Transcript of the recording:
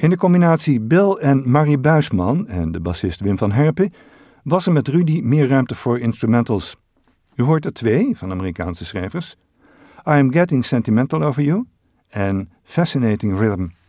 In de combinatie Bill en Marie Buisman en de bassist Wim van Herpen was er met Rudy meer ruimte voor instrumentals. U hoort er 2 van Amerikaanse schrijvers: I Am Getting Sentimental Over You en Fascinating Rhythm.